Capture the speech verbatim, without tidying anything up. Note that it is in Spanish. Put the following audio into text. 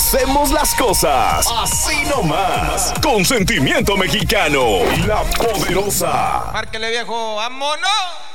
hacemos las cosas así nomás, con sentimiento mexicano. La Poderosa. Márquele, viejo, vámonos.